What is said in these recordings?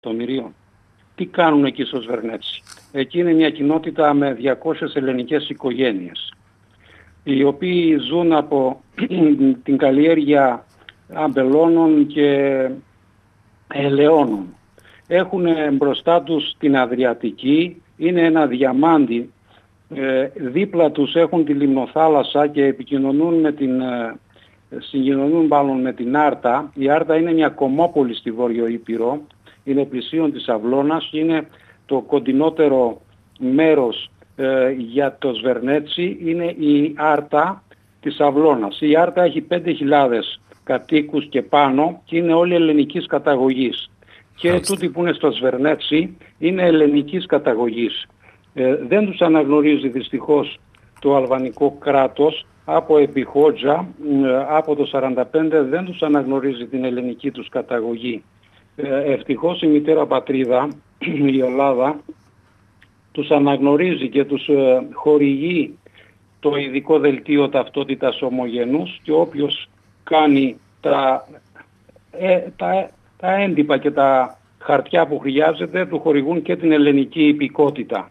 εκατομμυρίων. Τι κάνουν εκεί στο Σβερνέτσι? Εκεί είναι μια κοινότητα με 200 ελληνικές οικογένειες, οι οποίοι ζουν από την καλλιέργεια αμπελώνων και ελαιώνων. Έχουν μπροστά τους την Αδριατική, είναι ένα διαμάντι, δίπλα τους έχουν τη Λιμνοθάλασσα και επικοινωνούν συγκοινωνούν μάλλον με την Άρτα. Η Άρτα είναι μια κομμόπολη στη Βόρειο Ήπειρο, είναι πλησίον της Αυλώνας, είναι το κοντινότερο μέρος για το Σβερνέτσι, είναι η Άρτα της Αυλώνας. Η Άρτα έχει 5.000 κατοίκους και πάνω και είναι όλοι ελληνικής καταγωγής. Και τούτοι που είναι στο Σβερνέτσι είναι ελληνικής καταγωγής. Δεν τους αναγνωρίζει δυστυχώς το αλβανικό κράτος. Από Επιχότζα, από το 1945 δεν τους αναγνωρίζει την ελληνική τους καταγωγή. Ευτυχώς η μητέρα πατρίδα, η Ελλάδα, τους αναγνωρίζει και τους χορηγεί το ειδικό δελτίο ταυτότητας ομογενούς, και όποιος κάνει τα έντυπα και τα χαρτιά που χρειάζεται του χορηγούν και την ελληνική υπηκότητα.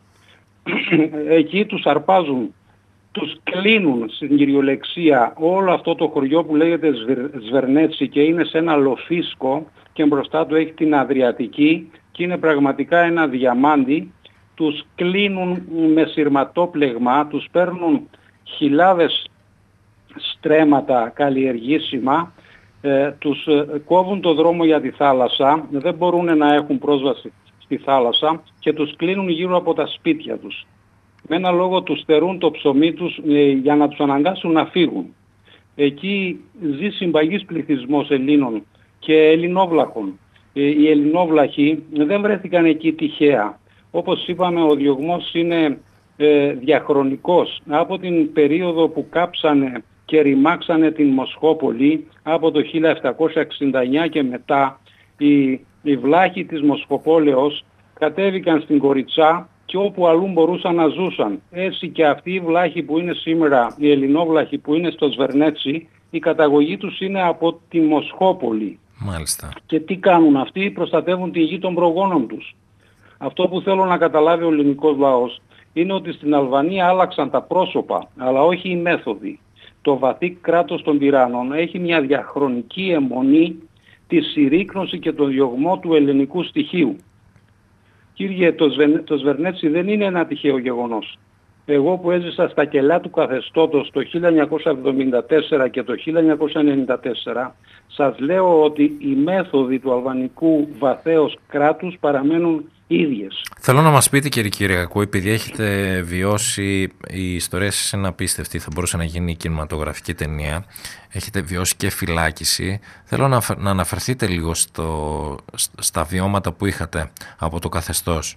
Εκεί τους αρπάζουν, τους κλείνουν στην κυριολεξία όλο αυτό το χωριό που λέγεται Σβερνέτσι και είναι σε ένα λοφίσκο και μπροστά του έχει την Αδριατική και είναι πραγματικά ένα διαμάντι. Τους κλείνουν με σειρματόπλεγμα, τους παίρνουν χιλιάδες στρέμματα καλλιεργήσιμα, τους κόβουν το δρόμο για τη θάλασσα, δεν μπορούν να έχουν πρόσβαση στη θάλασσα και τους κλείνουν γύρω από τα σπίτια τους. Με ένα λόγο τους στερούν το ψωμί τους για να τους αναγκάσουν να φύγουν. Εκεί ζει συμπαγής πληθυσμός Ελλήνων και Ελληνόβλαχων. Οι Ελληνόβλαχοι δεν βρέθηκαν εκεί τυχαία. Όπως είπαμε, ο διωγμός είναι διαχρονικός. Από την περίοδο που κάψανε και ρημάξανε την Μοσχόπολη, από το 1769 και μετά, οι βλάχοι της Μοσχοπόλεως κατέβηκαν στην Κοριτσά και όπου αλλού μπορούσαν να ζούσαν. Έτσι και αυτοί οι βλάχοι που είναι σήμερα, οι ελληνόβλαχοι που είναι στο Σβερνέτσι, η καταγωγή τους είναι από τη Μοσχόπολη. Μάλιστα. Και τι κάνουν αυτοί? Προστατεύουν τη γη των προγόνων τους. Αυτό που θέλω να καταλάβει ο ελληνικός λαός είναι ότι στην Αλβανία άλλαξαν τα πρόσωπα, αλλά όχι οι μέθοδοι. Το βαθύ κράτος των τυράννων έχει μια διαχρονική αιμονή, τη συρρίκνωση και τον διωγμό του ελληνικού στοιχείου. Κύριε, το Σβερνέτσι δεν είναι ένα τυχαίο γεγονός. Εγώ που έζησα στα κελιά του καθεστώτος το 1974 και το 1994, σας λέω ότι οι μέθοδοι του αλβανικού βαθέως κράτους παραμένουν ίδιες. Θέλω να μας πείτε, κύριε Κυριακού, επειδή έχετε βιώσει, η ιστορία σας είναι απίστευτη, θα μπορούσε να γίνει κινηματογραφική ταινία, έχετε βιώσει και φυλάκιση, θέλω να αναφερθείτε λίγο στα βιώματα που είχατε από το καθεστώς.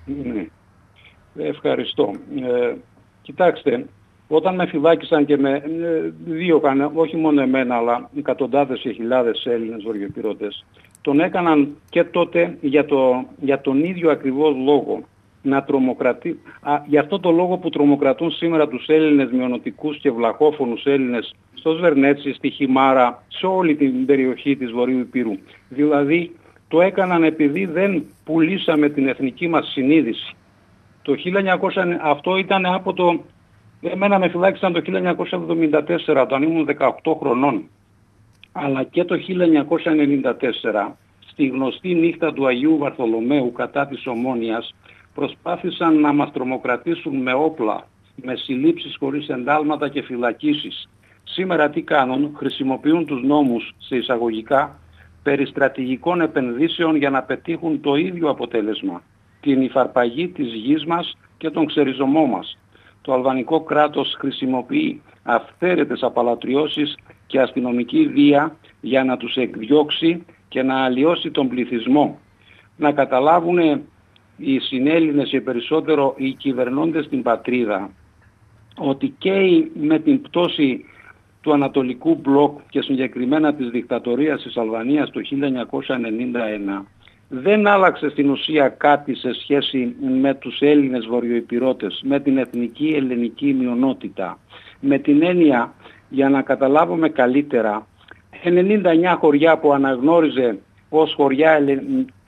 Ευχαριστώ. Κοιτάξτε, όταν με φυλάκισαν και με όχι μόνο εμένα, αλλά εκατοντάδες και χιλιάδες Έλληνες βορειοπυρωτές, τον έκαναν και τότε για τον ίδιο ακριβώς λόγο. Για αυτό το λόγο που τρομοκρατούν σήμερα τους Έλληνες μειονοτικούς και βλαχόφωνους Έλληνες στο Σβερνέτσι, στη Χιμάρα, σε όλη την περιοχή της Βορείου Ηπειρού. Δηλαδή το έκαναν επειδή δεν πουλήσαμε την εθνική μας συνείδηση. Το 1900, αυτό ήταν εμένα με φυλάκισαν το 1974 όταν ήμουν 18 χρονών. Αλλά και το 1994, στη γνωστή νύχτα του Αγίου Βαρθολομαίου κατά της Ομόνοιας, προσπάθησαν να μας τρομοκρατήσουν με όπλα, με συλλήψεις χωρίς εντάλματα και φυλακίσεις. Σήμερα τι κάνουν? Χρησιμοποιούν τους νόμους, σε εισαγωγικά, περί στρατηγικών επενδύσεων για να πετύχουν το ίδιο αποτέλεσμα. Την υφαρπαγή της γης μας και τον ξεριζωμό μας. Το αλβανικό κράτος χρησιμοποιεί αυθαίρετες απαλατριώσεις και αστυνομική βία για να τους εκδιώξει και να αλλοιώσει τον πληθυσμό. Να καταλάβουν οι συνέλληνες και περισσότερο οι κυβερνώντες στην πατρίδα ότι και με την πτώση του Ανατολικού Μπλοκ και συγκεκριμένα της δικτατορίας της Αλβανίας το 1991 δεν άλλαξε στην ουσία κάτι σε σχέση με τους Έλληνες βορειοϊπηρώτες, με την εθνική ελληνική μειονότητα. Με την έννοια, για να καταλάβουμε καλύτερα, 99 χωριά που αναγνώριζε ως χωριά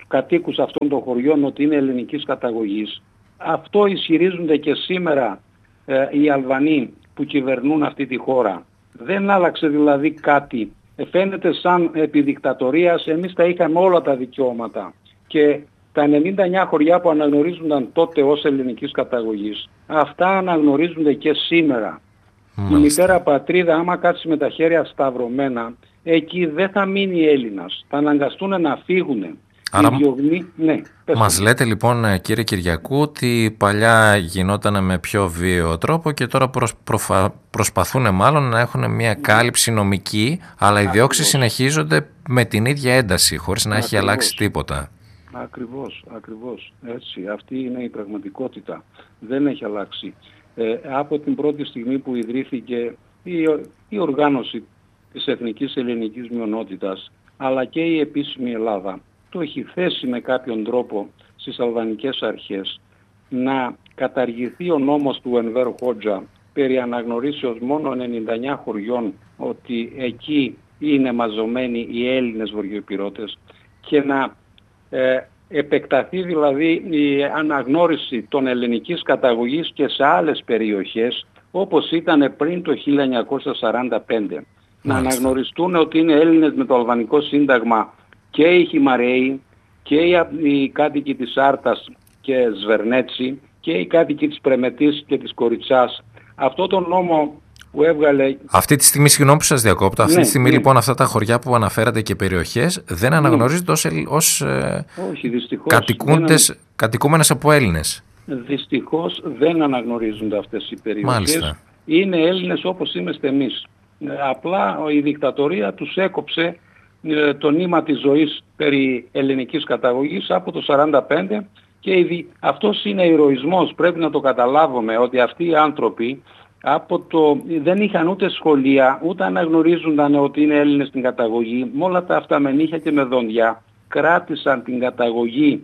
κατοίκους αυτών των χωριών ότι είναι ελληνικής καταγωγής. Αυτό ισχυρίζονται και σήμερα οι Αλβανοί που κυβερνούν αυτή τη χώρα. Δεν άλλαξε δηλαδή κάτι. Φαίνεται σαν επί δικτατορίας, εμείς τα είχαμε όλα τα δικαιώματα. Και τα 99 χωριά που αναγνωρίζονταν τότε ως ελληνικής καταγωγής, αυτά αναγνωρίζονται και σήμερα. Η μητέρα πατρίδα, άμα κάτσει με τα χέρια σταυρωμένα, εκεί δεν θα μείνει Έλληνας. Θα αναγκαστούν να φύγουν. Άρα, ναι, μας λέτε λοιπόν, κύριε Κυριακού, ότι παλιά γινόταν με πιο βίαιο τρόπο και τώρα προσπαθούν μάλλον να έχουν μια κάλυψη νομική, αλλά οι διώξεις συνεχίζονται με την ίδια ένταση, χωρίς να έχει αλλάξει τίποτα. Ακριβώς. Έτσι, αυτή είναι η πραγματικότητα. Δεν έχει αλλάξει. Από την πρώτη στιγμή που ιδρύθηκε η οργάνωση της εθνικής ελληνικής μειονότητας, αλλά και η επίσημη Ελλάδα, το έχει θέσει με κάποιον τρόπο στις αλβανικές αρχές να καταργηθεί ο νόμος του Ενβέρ Χότζα περί αναγνωρίσεως μόνο 99 χωριών, ότι εκεί είναι μαζωμένοι οι Έλληνες βορειοϊπηρώτες, και να επεκταθεί δηλαδή η αναγνώριση των ελληνικής καταγωγής και σε άλλες περιοχές όπως ήταν πριν το 1945. Να αναγνωριστούν ότι είναι Έλληνες με το αλβανικό σύνταγμα και οι Χιμαρέοι και οι κάτοικοι της Άρτας και Σβερνέτσι και οι κάτοικοι της Πρεμετής και της Κοριτσάς. Αυτό το νόμο που έβγαλε... Αυτή τη στιγμή, συγγνώμη που σας διακόπτω, αυτή τη στιγμή λοιπόν αυτά τα χωριά που αναφέρατε και περιοχές δεν αναγνωρίζονται ως κατοικούμενες από Έλληνες. Δυστυχώς δεν αναγνωρίζονται αυτές οι περιοχές. Μάλιστα. Είναι Έλληνες όπως είμαστε εμείς. Απλά η δικτατορία τους έκοψε το νήμα της ζωής περί ελληνικής καταγωγής από το 1945 και αυτός είναι ηρωισμός. Πρέπει να το καταλάβουμε ότι αυτοί οι άνθρωποι δεν είχαν ούτε σχολεία, ούτε αναγνωρίζονταν ότι είναι Έλληνες στην καταγωγή. Με όλα τα αυτά με νύχια και με δόντια κράτησαν την καταγωγή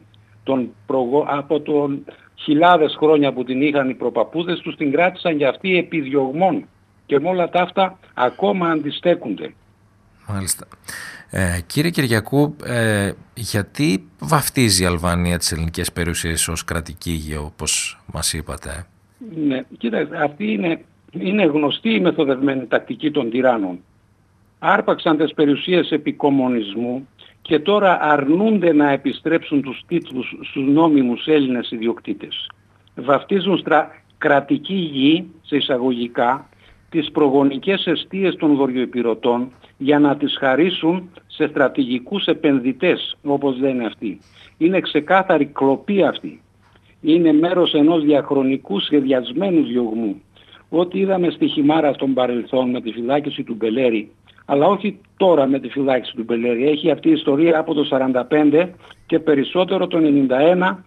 από τον χιλιάδες χρόνια που την είχαν οι προπαπούδες τους, την κράτησαν για αυτοί επιδιωγμών. Και με όλα τα αυτά ακόμα αντιστέκονται. Μάλιστα. Κύριε Κυριακού, γιατί βαφτίζει η Αλβανία τις ελληνικές περιουσίες ως κρατική γη, όπως μας είπατε? Ναι, κοίταξε, αυτή είναι γνωστή η μεθοδευμένη τακτική των τυράννων. Άρπαξαν τις περιουσίες επί κομμουνισμού και τώρα αρνούνται να επιστρέψουν τους τίτλους στους νόμιμους Έλληνες ιδιοκτήτες. Βαφτίζουν κρατική γη, σε εισαγωγικά, τις προγονικές εστίες των βορειοϊπηρωτών για να τις χαρίσουν σε στρατηγικούς επενδυτές, όπως λένε αυτοί. Είναι ξεκάθαρη κλοπή αυτή. Είναι μέρος ενός διαχρονικού σχεδιασμένου διωγμού. Ό,τι είδαμε στη Χιμάρα στον παρελθόν με τη φυλάκιση του Μπελέρη, αλλά όχι τώρα με τη φυλάκιση του Μπελέρη. Έχει αυτή η ιστορία από το 1945 και περισσότερο το 1991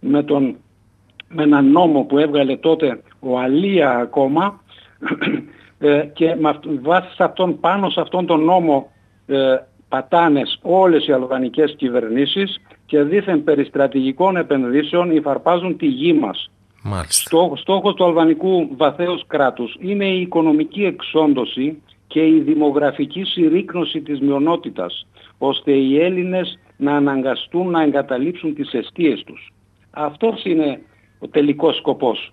με έναν νόμο που έβγαλε τότε ο Αλία ακόμα, και πάνω σε αυτόν τον νόμο πατάνες όλες οι αλβανικές κυβερνήσεις και δήθεν περί στρατηγικών επενδύσεων υφαρπάζουν τη γη μας. Στόχος του αλβανικού βαθέως κράτους είναι η οικονομική εξόντωση και η δημογραφική συρρίκνωση της μειονότητας, ώστε οι Έλληνες να αναγκαστούν να εγκαταλείψουν τις εστίες τους. Αυτός είναι ο τελικός σκοπός.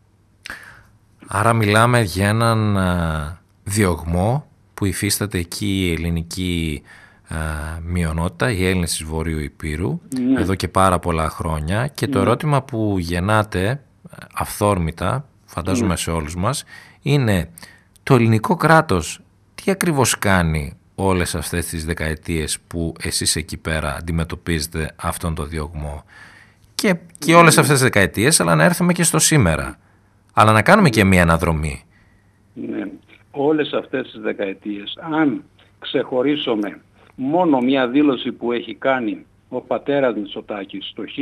Άρα μιλάμε για έναν διωγμό που υφίσταται εκεί η ελληνική μειονότητα, οι Έλληνες της Βορείου Ηπείρου, εδώ και πάρα πολλά χρόνια, και το ερώτημα που γεννάται αυθόρμητα, φαντάζομαι σε όλους μας, είναι το ελληνικό κράτος τι ακριβώς κάνει όλες αυτές τις δεκαετίες που εσείς εκεί πέρα αντιμετωπίζετε αυτόν τον διωγμό, και όλες αυτές τις δεκαετίες, αλλά να έρθουμε και στο σήμερα, αλλά να κάνουμε και μία αναδρομή. Ναι, όλες αυτές τις δεκαετίες, αν ξεχωρίσουμε μόνο μία δήλωση που έχει κάνει ο πατέρας Μητσοτάκης το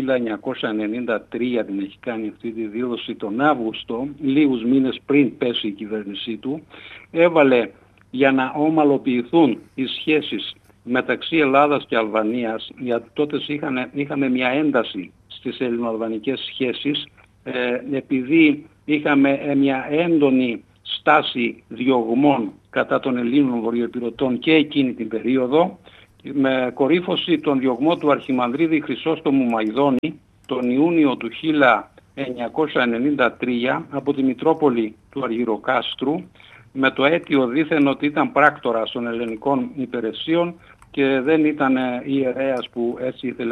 1993, την έχει κάνει αυτή τη δήλωση τον Αύγουστο, λίγους μήνες πριν πέσει η κυβέρνησή του, έβαλε για να ομαλοποιηθούν οι σχέσεις μεταξύ Ελλάδας και Αλβανίας, γιατί τότε είχαμε μια ένταση στις ελληνοαλβανικές σχέσεις, επειδή είχαμε μια έντονη στάση διωγμών κατά των Ελλήνων βορειοϊπηρωτών και εκείνη την περίοδο, με κορύφωση τον διωγμό του Αρχιμανδρίδη Χρυσόστομου Μαϊδόνη τον Ιούνιο του 1993 από τη Μητρόπολη του Αργυροκάστρου, με το αίτιο δήθεν ότι ήταν πράκτορας των ελληνικών υπηρεσιών και δεν ήταν ιερέας που έτσι ήθελε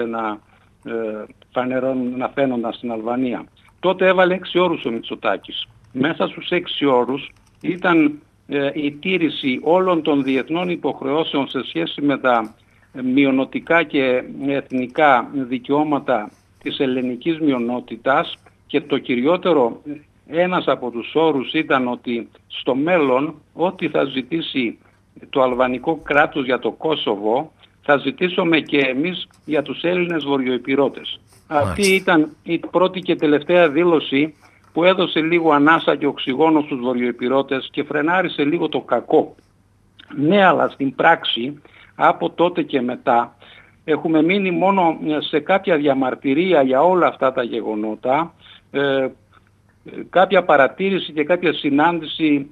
να φαίνονταν στην Αλβανία. Τότε έβαλε 6 όρους ο Μητσοτάκης. Μέσα στους 6 όρους ήταν η τήρηση όλων των διεθνών υποχρεώσεων σε σχέση με τα μειονοτικά και εθνικά δικαιώματα της ελληνικής μειονότητας, και το κυριότερο, ένας από τους όρους ήταν ότι στο μέλλον ό,τι θα ζητήσει το αλβανικό κράτος για το Κόσοβο θα ζητήσουμε και εμείς για τους Έλληνες βορειοϊπηρώτες. Αυτή ήταν η πρώτη και τελευταία δήλωση που έδωσε λίγο ανάσα και οξυγόνο στους βορειοϊπηρώτες και φρενάρισε λίγο το κακό. Ναι, αλλά στην πράξη από τότε και μετά έχουμε μείνει μόνο σε κάποια διαμαρτυρία για όλα αυτά τα γεγονότα, κάποια παρατήρηση και κάποια συνάντηση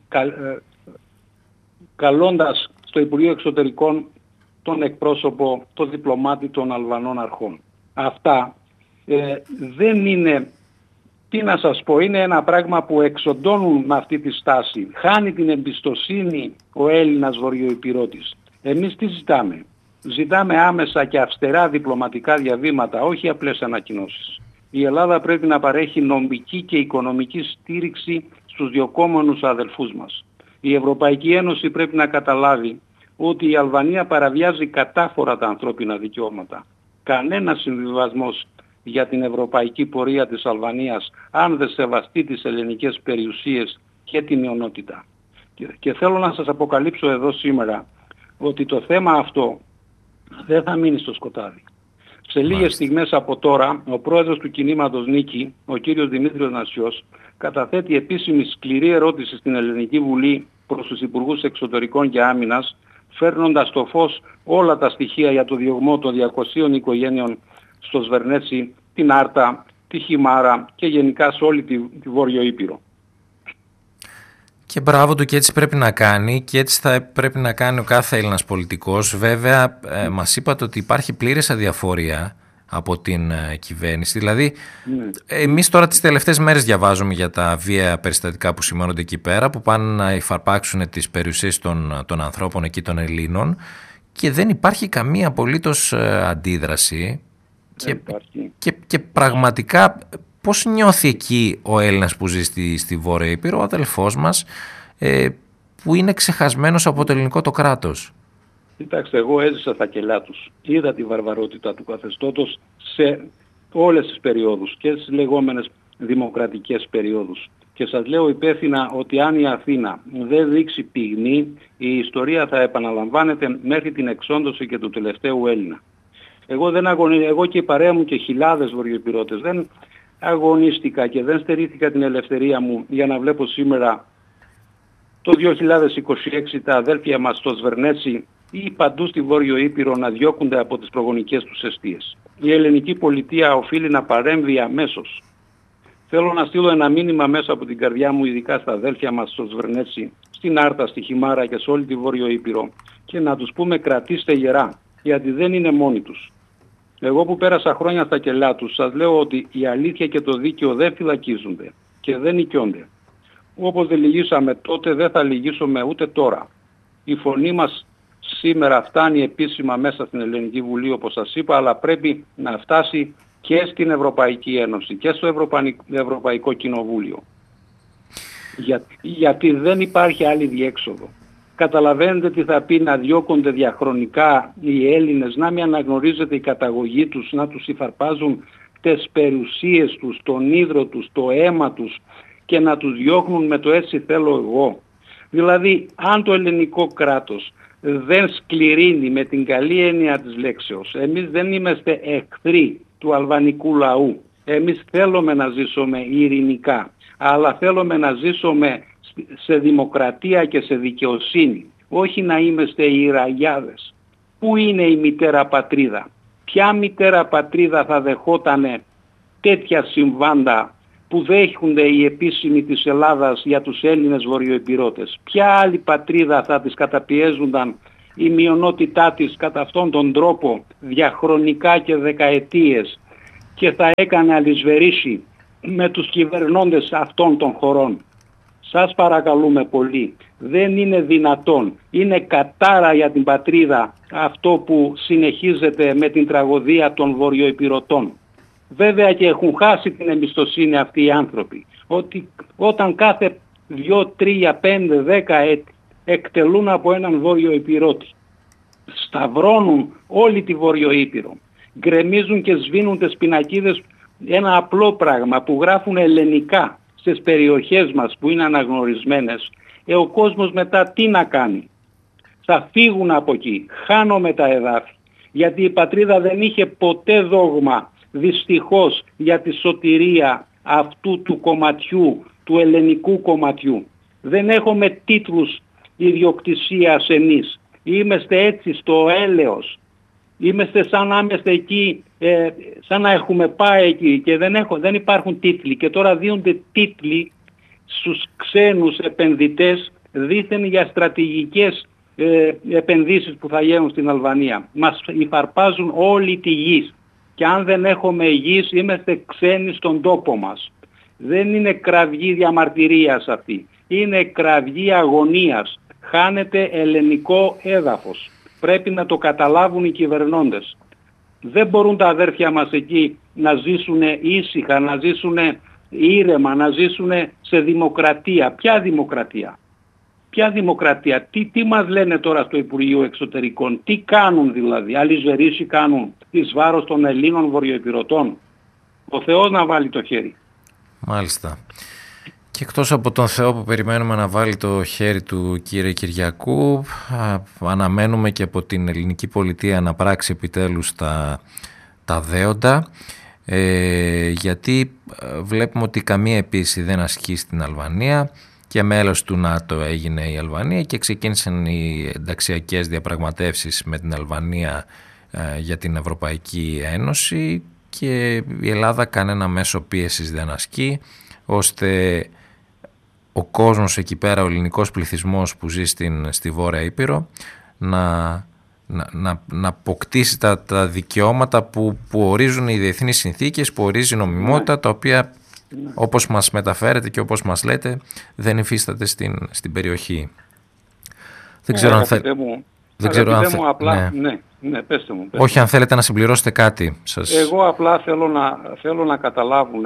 καλώντας στο Υπουργείο Εξωτερικών τον εκπρόσωπο, το διπλωμάτη των Αλβανών αρχών. Αυτά δεν είναι, τι να σας πω, είναι ένα πράγμα που εξοντώνουν με αυτή τη στάση. Χάνει την εμπιστοσύνη ο Έλληνας βορειοϊπηρώτης. Εμείς τι ζητάμε? Ζητάμε άμεσα και αυστηρά διπλωματικά διαβήματα, όχι απλές ανακοινώσεις. Η Ελλάδα πρέπει να παρέχει νομική και οικονομική στήριξη στους διωκόμενους αδελφούς μας. Η Ευρωπαϊκή Ένωση πρέπει να καταλάβει ότι η Αλβανία παραβιάζει κατάφορα τα ανθρώπινα δικαιώματα. Κανένας συμβιβασμός για την ευρωπαϊκή πορεία της Αλβανίας αν δεν σεβαστεί τις ελληνικές περιουσίες και τη μειονότητα. Και θέλω να σας αποκαλύψω εδώ σήμερα ότι το θέμα αυτό δεν θα μείνει στο σκοτάδι. Σε λίγες στιγμές από τώρα, ο πρόεδρος του κινήματος Νίκη, ο κύριος Δημήτριος Νασιός, καταθέτει επίσημη σκληρή ερώτηση στην Ελληνική Βουλή προς τους Υπουργούς Εξωτερικών και Άμυνας, φέρνοντας στο φως όλα τα στοιχεία για το διωγμό των 200 οικογένειων στο Σβερνέτσι, την Άρτα, τη Χιμάρα και γενικά σε όλη τη Βόρειο Ήπειρο. Και μπράβο του, και έτσι πρέπει να κάνει, και έτσι θα πρέπει να κάνει ο κάθε Έλληνας πολιτικός. Βέβαια, μας είπατε ότι υπάρχει πλήρης αδιαφορία από την κυβέρνηση. Δηλαδή, εμείς τώρα τις τελευταίες μέρες διαβάζουμε για τα βία περιστατικά που σημαίνονται εκεί πέρα, που πάνε να υφαρπάξουν τις περιουσίες των ανθρώπων εκεί, των Ελλήνων, και δεν υπάρχει καμία απολύτως αντίδραση. Και πραγματικά πώς νιώθει εκεί ο Έλληνας που ζει στη Βόρεια Ήπειρο, ο αδελφός μας, που είναι ξεχασμένος από το ελληνικό το κράτος? Κοιτάξτε, εγώ έζησα τα κελιά τους. Είδα τη βαρβαρότητα του καθεστώτος σε όλες τις περιόδους και στις λεγόμενες δημοκρατικές περιόδους. Και σας λέω υπεύθυνα ότι αν η Αθήνα δεν δείξει πυγμή, η ιστορία θα επαναλαμβάνεται μέχρι την εξόντωση και του τελευταίου Έλληνα. Εγώ και η παρέα μου και χιλιάδες βορειοϊπηρώτες δεν αγωνίστηκα και δεν στερήθηκα την ελευθερία μου για να βλέπω σήμερα το 2026 τα αδέλφια μας στο Σβερνέτσι ή παντού στη Βόρειο Ήπειρο να διώκονται από τις προγονικές τους εστίες. Η ελληνική πολιτεία οφείλει να παρέμβει αμέσως. Θέλω να στείλω ένα μήνυμα μέσα από την καρδιά μου, ειδικά στα αδέλφια μας στο Σβερνέτσι, στην Άρτα, στη Χιμάρα και σε όλη τη Βόρειο Ήπειρο, και να τους πούμε κρατήστε γερά, γιατί δεν είναι μόνοι τους. Εγώ που πέρασα χρόνια στα κελιά τους, σας λέω ότι η αλήθεια και το δίκαιο δεν φυλακίζονται και δεν νοικιώνται. Όπως δεν λυγίσαμε τότε, δεν θα λυγίσουμε ούτε τώρα. Η φωνή μας σήμερα φτάνει επίσημα μέσα στην Ελληνική Βουλή, όπως σας είπα, αλλά πρέπει να φτάσει και στην Ευρωπαϊκή Ένωση και στο Ευρωπαϊκό Κοινοβούλιο. Γιατί δεν υπάρχει άλλη διέξοδο. Καταλαβαίνετε τι θα πει να διώκονται διαχρονικά οι Έλληνες, να μην αναγνωρίζεται η καταγωγή τους, να τους υφαρπάζουν τις περιουσίες τους, τον ύδρο τους, το αίμα τους και να τους διώχνουν με το έτσι θέλω εγώ. Δηλαδή, αν το ελληνικό κράτος δεν σκληρύνει με την καλή έννοια της λέξεως, εμείς δεν είμαστε εχθροί του αλβανικού λαού. Εμείς θέλουμε να ζήσουμε ειρηνικά, αλλά θέλουμε να ζήσουμε σε δημοκρατία και σε δικαιοσύνη. Όχι να είμαστε οι ραγιάδες. Πού είναι η μητέρα πατρίδα? Ποια μητέρα πατρίδα θα δεχότανε τέτοια συμβάντα που δέχονται οι επίσημοι της Ελλάδας για τους Έλληνες βορειοϊπηρώτες? Ποια άλλη πατρίδα θα τις καταπιέζονταν η μειονότητά της κατά αυτόν τον τρόπο διαχρονικά και δεκαετίες και θα έκανε αλυσβερίσι με τους κυβερνώντες αυτών των χωρών. Σας παρακαλούμε πολύ, δεν είναι δυνατόν, είναι κατάρα για την πατρίδα αυτό που συνεχίζεται με την τραγωδία των βορειοϊπειρωτών. Βέβαια και έχουν χάσει την εμπιστοσύνη αυτοί οι άνθρωποι, ότι όταν κάθε 2, 3, 5, 10 έτη εκτελούν από έναν βορειοϊπειρώτη, σταυρώνουν όλη τη Βορειοήπειρο, γκρεμίζουν και σβήνουν τις πινακίδες, ένα απλό πράγμα που γράφουν ελληνικά στις περιοχές μας που είναι αναγνωρισμένες, ο κόσμος μετά τι να κάνει? Θα φύγουν από εκεί, χάνομαι τα εδάφη, γιατί η πατρίδα δεν είχε ποτέ δόγμα, δυστυχώς, για τη σωτηρία αυτού του κομματιού, του ελληνικού κομματιού. Δεν έχουμε τίτλους ιδιοκτησίας εμείς. Είμαστε έτσι στο έλεος. Είμαστε σαν να είμαστε εκεί, σαν να έχουμε πάει εκεί και δεν υπάρχουν τίτλοι. Και τώρα δίνονται τίτλοι στους ξένους επενδυτές δήθεν για στρατηγικές επενδύσεις που θα γίνουν στην Αλβανία. Μας υφαρπάζουν όλη τη γη. Και αν δεν έχουμε γης είμαστε ξένοι στον τόπο μας. Δεν είναι κραυγή διαμαρτυρίας αυτή. Είναι κραυγή αγωνίας. Χάνεται ελληνικό έδαφος. Πρέπει να το καταλάβουν οι κυβερνώντες. Δεν μπορούν τα αδέρφια μας εκεί να ζήσουν ήσυχα, να ζήσουν ήρεμα, να ζήσουν σε δημοκρατία. Ποια δημοκρατία? Ποια δημοκρατία? Τι μας λένε τώρα στο Υπουργείο Εξωτερικών? Τι κάνουν δηλαδή? Αλυσβερίσι κάνουν εις βάρος των Ελλήνων βορειοϊπειρωτών? Ο Θεός να βάλει το χέρι. Μάλιστα. Και εκτός από τον Θεό που περιμένουμε να βάλει το χέρι του, κύριε Κυριακού, αναμένουμε και από την ελληνική πολιτεία να πράξει επιτέλους τα δέοντα, γιατί βλέπουμε ότι καμία επίση δεν ασκεί στην Αλβανία και μέλος του ΝΑΤΟ έγινε η Αλβανία και ξεκίνησαν οι ενταξιακές διαπραγματεύσεις με την Αλβανία για την Ευρωπαϊκή Ένωση και η Ελλάδα κανένα μέσο πίεσης δεν ασκεί, ώστε ο κόσμος εκεί πέρα, ο ελληνικός πληθυσμός που ζει στη Βόρεια Ήπειρο να αποκτήσει τα δικαιώματα που ορίζουν οι διεθνείς συνθήκες, που ορίζει η νομιμότητα, τα οποία όπως μας μεταφέρετε και όπως μας λέτε δεν υφίσταται στην περιοχή. Δεν ξέρω αν θέλετε. Ναι, πέστε μου. Όχι, αν θέλετε να συμπληρώσετε κάτι. Εγώ απλά θέλω να καταλάβουν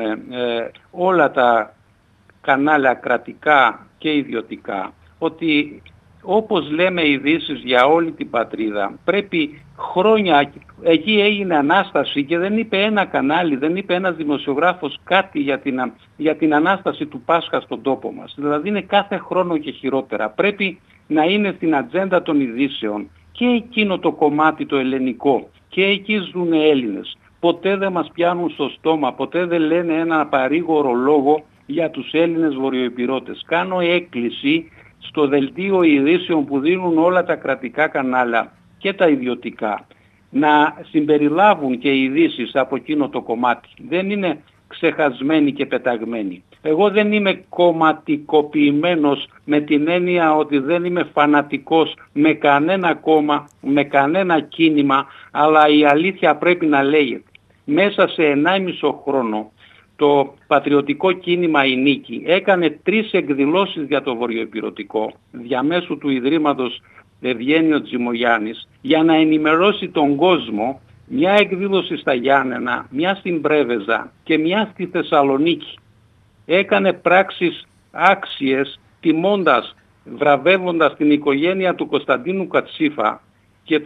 όλα τα κανάλια κρατικά και ιδιωτικά ότι όπως λέμε ειδήσεις για όλη την πατρίδα, πρέπει χρόνια, εκεί έγινε Ανάσταση και δεν είπε ένα κανάλι, δεν είπε ένας δημοσιογράφος κάτι για την Ανάσταση του Πάσχα στον τόπο μας. Δηλαδή είναι κάθε χρόνο και χειρότερα. Πρέπει να είναι στην ατζέντα των ειδήσεων και εκείνο το κομμάτι το ελληνικό και εκεί ζουν Έλληνες. Ποτέ δεν μας πιάνουν στο στόμα, ποτέ δεν λένε ένα παρήγορο λόγο για τους Έλληνες βορειοϊπειρωτές. Κάνω έκκληση στο δελτίο ειδήσεων που δίνουν όλα τα κρατικά κανάλια και τα ιδιωτικά να συμπεριλάβουν και ειδήσεις από εκείνο το κομμάτι. Δεν είναι ξεχασμένοι και πεταγμένοι. Εγώ δεν είμαι κομματικοποιημένος με την έννοια ότι δεν είμαι φανατικός με κανένα κόμμα, με κανένα κίνημα, αλλά η αλήθεια πρέπει να λέγεται. Μέσα σε 1,5 χρόνο το πατριωτικό κίνημα «Η Νίκη» έκανε 3 εκδηλώσεις για το βορειοϊπειρωτικό διαμέσου του Ιδρύματος Ευγένιο Τζιμογιάννης για να ενημερώσει τον κόσμο, μια εκδήλωση στα Γιάννενα, μια στην Πρέβεζα και μια στη Θεσσαλονίκη. Έκανε πράξεις άξιες τιμώντας, βραβεύοντας την οικογένεια του Κωνσταντίνου Κατσίφα και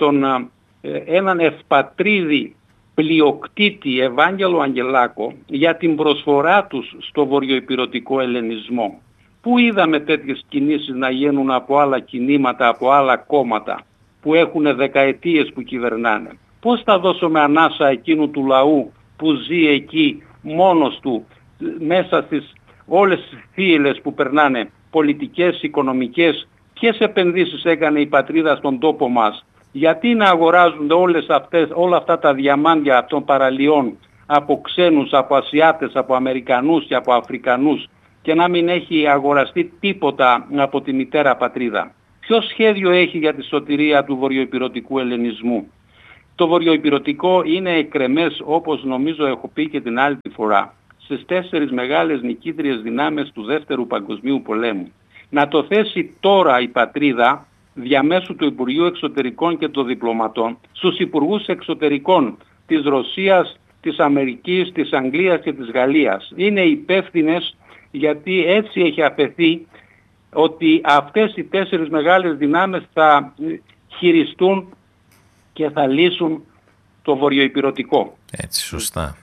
έναν ευπατρίδη πλειοκτήτη Ευάγγελο Αγγελάκο για την προσφορά τους στο βορειοϊπειρωτικό ελληνισμό. Πού είδαμε τέτοιες κινήσεις να γίνουν από άλλα κινήματα, από άλλα κόμματα που έχουν δεκαετίες που κυβερνάνε? Πώς θα δώσουμε ανάσα εκείνου του λαού που ζει εκεί μόνος του μέσα στις όλες τις θύελλες που περνάνε, πολιτικές, οικονομικές? Ποιες επενδύσεις έκανε η πατρίδα στον τόπο μας? Γιατί να αγοράζονται όλα αυτά τα διαμάντια των παραλιών από ξένους, από Ασιάτες, από Αμερικανούς και από Αφρικανούς και να μην έχει αγοραστεί τίποτα από τη μητέρα πατρίδα? ποιο σχέδιο έχει για τη σωτηρία του βορειοϊπειρωτικού ελληνισμού? Το βορειοϊπειρωτικό είναι εκκρεμές, όπως νομίζω έχω πει και την άλλη τη φορά, στις 4 μεγάλες νικήτριες δυνάμεις του Δεύτερου Παγκοσμίου Πολέμου. Να το θέσει τώρα η πατρίδα διαμέσου του Υπουργείου Εξωτερικών και των διπλωματών στους Υπουργούς Εξωτερικών της Ρωσίας, της Αμερικής, της Αγγλίας και της Γαλλίας. Είναι υπεύθυνες, γιατί έτσι έχει αφαιθεί ότι αυτές οι 4 μεγάλες δυνάμεις θα χειριστούν και θα λύσουν το βορειοϊπειρωτικό. Έτσι, σωστά.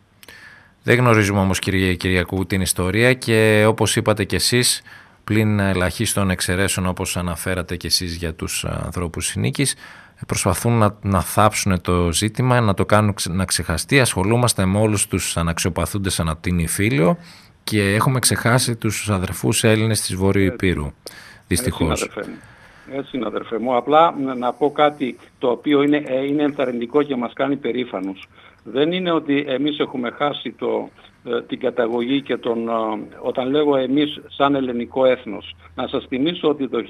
Δεν γνωρίζουμε όμως, κύριε Κυριακού, την ιστορία και όπως είπατε κι εσείς, πλην ελαχίστων εξαιρέσεων, όπως αναφέρατε κι εσείς για τους ανθρώπους συνήκης, προσπαθούν να θάψουν το ζήτημα, να το κάνουν να ξεχαστεί. Ασχολούμαστε με όλους τους αναξιοπαθούντες ανά την Ιφίλιο και έχουμε ξεχάσει τους αδερφούς Έλληνες της Βόρειου Ηπείρου, δυστυχώς. Έτσι είναι, αδερφέ μου. Απλά να πω κάτι το οποίο είναι ενθαρρυντικό και μας κάνει περήφανους. Δεν είναι ότι εμείς έχουμε χάσει την καταγωγή και όταν λέγω εμείς σαν ελληνικό έθνος. Να σας θυμίσω ότι το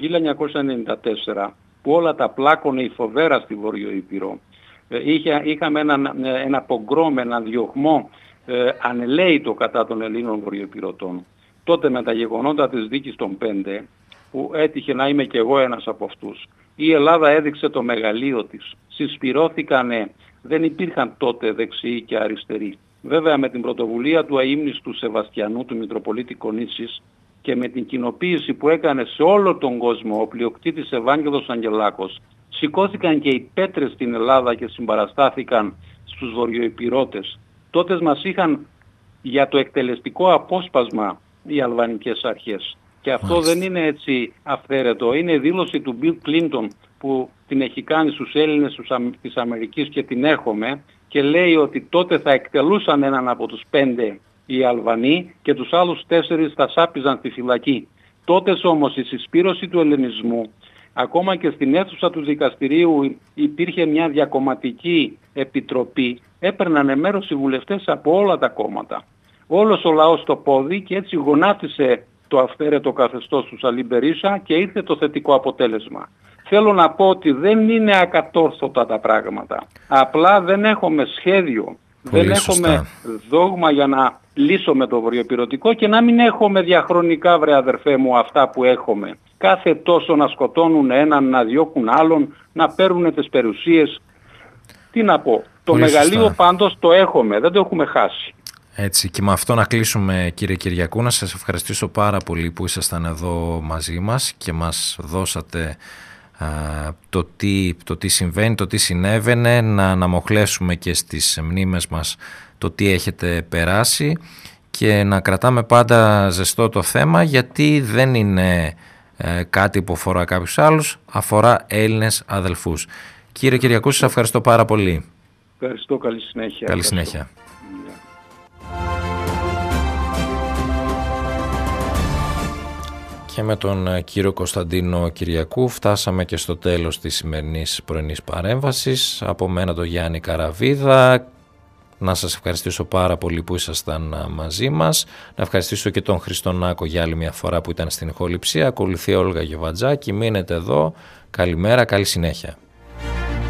1994 που όλα τα πλάκωνε η φοβέρα στη Βόρειο Ήπειρο, είχαμε ένα πογκρόμ, ένα διωγμό ανελαίητο κατά των Ελλήνων βορειοϊπειρωτών. Τότε με τα γεγονότα της δίκης των 5, που έτυχε να είμαι και εγώ ένας από αυτούς, η Ελλάδα έδειξε το μεγαλείο της. Συσπυρώθηκανε, δεν υπήρχαν τότε δεξιοί και αριστεροί. Βέβαια με την πρωτοβουλία του αείμνηστου Σεβαστιανού, του Μητροπολίτη Κονήσης, και με την κοινοποίηση που έκανε σε όλο τον κόσμο ο πλειοκτήτης Ευάγγελος Αγγελάκος, σηκώθηκαν και οι πέτρες στην Ελλάδα και συμπαραστάθηκαν στους βορειοϊπειρωτές. Τότε μας είχαν για το εκτελεστικό απόσπασμα οι αλβανικές αρχές. Και αυτό δεν είναι έτσι αυθαίρετο. Είναι δήλωση του Bill Clinton που την έχει κάνει στους Έλληνες της Αμερικής και την έχουμε, και λέει ότι τότε θα εκτελούσαν έναν από τους 5 οι Αλβανοί και τους άλλους 4 θα σάπιζαν στη φυλακή. Τότε όμως η συσπήρωση του ελληνισμού, ακόμα και στην αίθουσα του δικαστηρίου υπήρχε μια διακομματική επιτροπή, έπαιρνανε μέρος οι βουλευτές από όλα τα κόμματα. Όλος ο λαός στο πόδι, και έτσι γονάτισε το αυθαίρετο καθεστώς του Σαλή Μπερίσα και ήρθε το θετικό αποτέλεσμα. Θέλω να πω ότι δεν είναι ακατόρθωτα τα πράγματα. Απλά δεν έχουμε σχέδιο. Δεν έχουμε δόγμα για να λύσουμε το βορειοϊπειρωτικό και να μην έχουμε διαχρονικά, βρε αδερφέ μου, αυτά που έχουμε. Κάθε τόσο να σκοτώνουν έναν, να διώκουν άλλον, να παίρνουν τις περιουσίες. Τι να πω. Το μεγαλείο πάντως το έχουμε, δεν το έχουμε χάσει. Έτσι, και με αυτό να κλείσουμε, κύριε Κυριακού. Να σας ευχαριστήσω πάρα πολύ που ήσασταν εδώ μαζί μας και μας δώσατε το τι συμβαίνει, το τι συνέβαινε, να αναμοχλέσουμε και στις μνήμες μας το τι έχετε περάσει και να κρατάμε πάντα ζεστό το θέμα, γιατί δεν είναι κάτι που αφορά κάποιους άλλους, αφορά Έλληνες αδελφούς. Κύριε Κυριακού, σας ευχαριστώ πάρα πολύ. Ευχαριστώ, καλή συνέχεια. Καλή συνέχεια. Και με τον κύριο Κωνσταντίνο Κυριακού φτάσαμε και στο τέλος της σημερινής πρωινής παρέμβασης. Από μένα τον Γιάννη Καραβίδα. Να σας ευχαριστήσω πάρα πολύ που ήσασταν μαζί μας. Να ευχαριστήσω και τον Χριστονάκο για άλλη μια φορά που ήταν στην ηχοληψία. Ακολουθεί Όλγα Γεβατζάκη. Μείνετε εδώ. Καλημέρα, καλή συνέχεια.